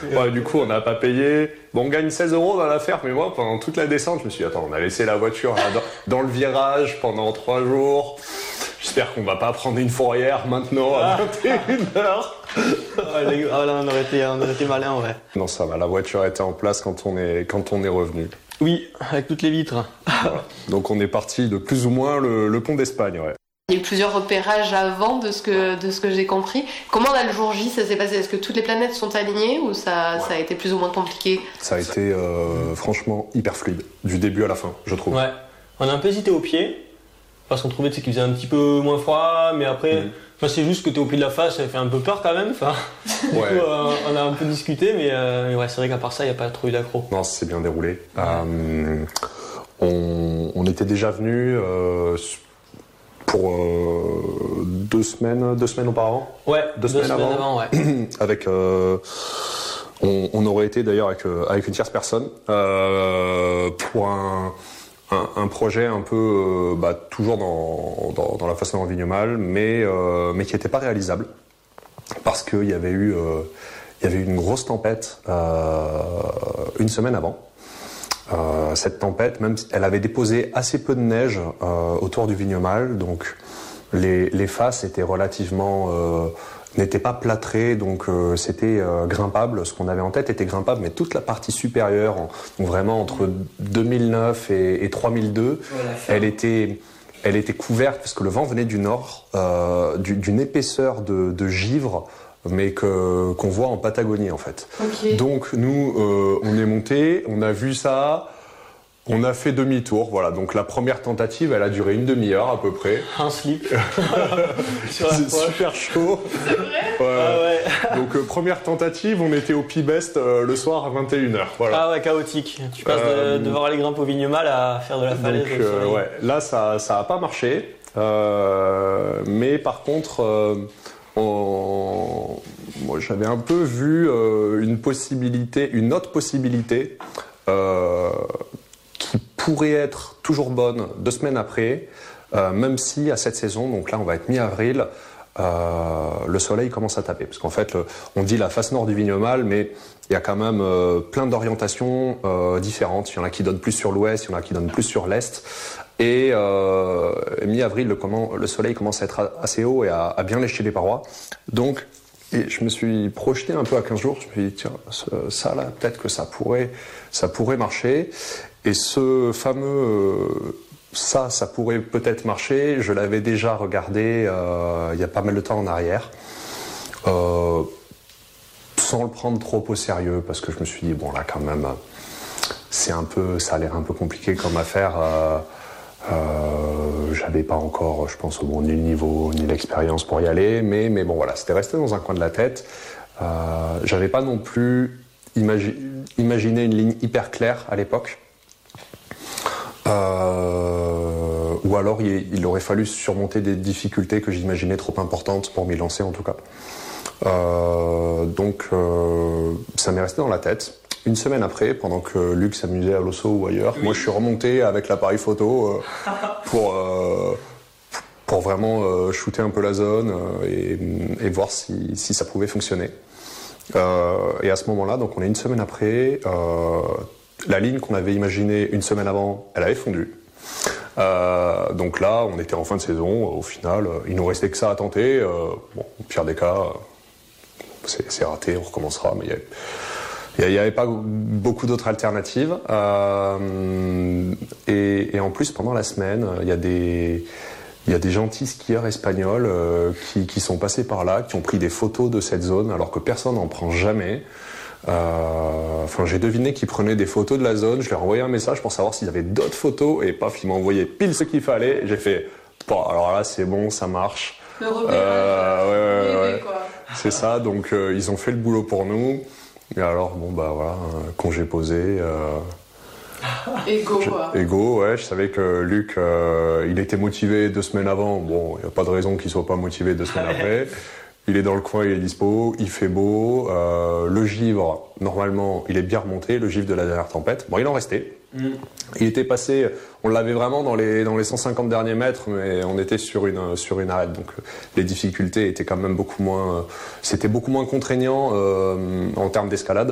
Ouais, du coup, on n'a pas payé. Bon, on gagne 16 € dans l'affaire, mais moi, pendant toute la descente, je me suis dit, attends, on a laissé la voiture là, dans le virage pendant 3 jours. J'espère qu'on va pas prendre une fourrière maintenant à 21h. Ah là, on aurait été malin, ouais. Non, ça va, la voiture était en place quand on est revenu. Oui, avec toutes les vitres. Voilà. Donc on est parti de plus ou moins le pont d'Espagne, ouais. Il y a eu plusieurs repérages avant de ce que j'ai compris. Comment là le jour J ça s'est passé? Est-ce que toutes les planètes sont alignées ou ça a été plus ou moins compliqué? Ça a été franchement hyper fluide, du début à la fin, je trouve. Ouais, on a un peu hésité au pied, parce qu'on trouvait qu'il faisait un petit peu moins froid, mais après, c'est juste que t'es au pied de la face, ça fait un peu peur quand même. Du coup, on a un peu discuté, mais ouais, c'est vrai qu'à part ça, il n'y a pas trop eu d'accro. Non, c'est bien déroulé. Ouais. On était déjà venus pour 2 semaines auparavant. Ouais, 2 semaines avant, ouais. Avec, on aurait été d'ailleurs avec une tierce personne pour un projet un peu toujours dans la façon en vignomal, mais qui n'était pas réalisable parce qu'il y avait eu une grosse tempête une semaine avant. Cette tempête, même elle avait déposé assez peu de neige autour du vignomal, donc les faces étaient n'étaient pas plâtrées, donc c'était grimpable. Ce qu'on avait en tête était grimpable, mais toute la partie supérieure, donc vraiment entre 2009 et 3002, elle était couverte parce que le vent venait du nord, d'une épaisseur de givre, mais qu'on voit en Patagonie en fait. Okay. Donc nous, on est monté, on a vu ça. On a fait demi-tour, voilà. Donc la première tentative, elle a duré une demi-heure à peu près. Un slip. C'est super chaud. C'est vrai ouais. Donc première tentative, on était au Pibest le soir à 21h. Voilà. Ah ouais, chaotique. Tu passes de devoir aller grimper au Vignemal à faire de la falaise. Donc ouais, là ça a pas marché. Mais par contre, moi j'avais un peu vu une autre possibilité. Qui pourrait être toujours bonne 2 semaines après, même si à cette saison, donc là on va être mi-avril, le soleil commence à taper. Parce qu'en fait, on dit la face nord du Vignomal, mais il y a quand même plein d'orientations différentes. Il y en a qui donnent plus sur l'ouest, il y en a qui donnent plus sur l'est. Et mi-avril, le soleil commence à être assez haut et à bien lécher les parois. Donc, et je me suis projeté un peu à 15 jours. Je me suis dit, tiens, ça là, peut-être que ça pourrait marcher. Et ce fameux ça pourrait peut-être marcher, je l'avais déjà regardé il y a pas mal de temps en arrière, sans le prendre trop au sérieux, parce que je me suis dit, bon là quand même, ça a l'air un peu compliqué comme affaire. J'avais pas encore, je pense, ni le niveau ni l'expérience pour y aller, mais bon voilà, c'était resté dans un coin de la tête. J'avais pas non plus imaginé une ligne hyper claire à l'époque. Ou alors il aurait fallu surmonter des difficultés que j'imaginais trop importantes pour m'y lancer en tout cas. Donc ça m'est resté dans la tête. Une semaine après, pendant que Luc s'amusait à l'Osso ou ailleurs, moi je suis remonté avec l'appareil photo pour vraiment shooter un peu la zone et voir si ça pouvait fonctionner. Et à ce moment-là, donc on est une semaine après, la ligne qu'on avait imaginée une semaine avant, elle avait fondu. Donc là, on était en fin de saison. Au final, il nous restait que ça à tenter. Bon, au pire des cas, c'est raté, on recommencera. Mais il n'y avait pas beaucoup d'autres alternatives. Et en plus, pendant la semaine, il y a des gentils skieurs espagnols qui sont passés par là, qui ont pris des photos de cette zone, alors que personne n'en prend jamais. J'ai deviné qu'ils prenaient des photos de la zone. Je leur ai envoyé un message pour savoir s'ils avaient d'autres photos, et paf, ils m'ont envoyé pile ce qu'il fallait. Et j'ai fait, bon, alors là, c'est bon, ça marche. Le repérage, ouais. C'est ça. Donc ils ont fait le boulot pour nous. Et alors, bon, bah voilà, congé posé. Ego, ouais. Je savais que Luc, il était motivé 2 semaines avant. Bon, il n'y a pas de raison qu'il soit pas motivé 2 semaines après. Il est dans le coin, il est dispo, il fait beau. Le givre, normalement, il est bien remonté, le givre de la dernière tempête. Bon, il en restait. Il était passé, on l'avait vraiment dans les 150 derniers mètres, mais on était sur une arête. Donc les difficultés étaient quand même c'était beaucoup moins contraignant en termes d'escalade.